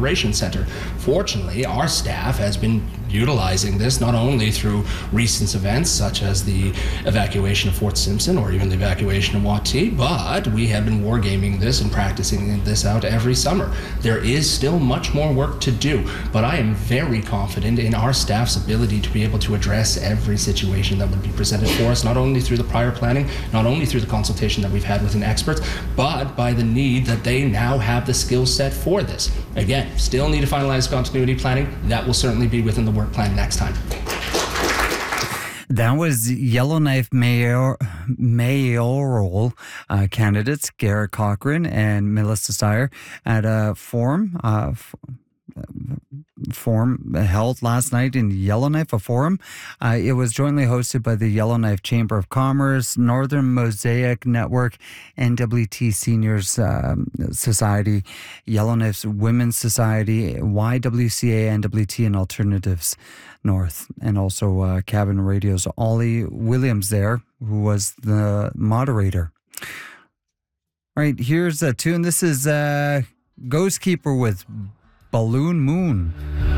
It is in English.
Operations Center. Fortunately, our staff has been utilizing this not only through recent events such as the evacuation of Fort Simpson or even the evacuation of Wati, but we have been wargaming this and practicing this out every summer. There is still much more work to do, but I am very confident in our staff's ability to be able to address every situation that would be presented for us, not only through the prior planning, not only through the consultation that we've had with experts, but by the need that they now have the skill set for this. Again, still need to finalize continuity planning. That will certainly be within the work plan next time. That was Yellowknife mayoral candidates Garrett Cochran and Melissa Steyer at a forum held last night in Yellowknife, a forum. It was jointly hosted by the Yellowknife Chamber of Commerce, Northern Mosaic Network, NWT Seniors Society, Yellowknife's Women's Society, YWCA, NWT, and Alternatives North, and also Cabin Radio's Ollie Williams there, who was the moderator. All right, here's a tune. This is Ghost Keeper with Balloon Moon.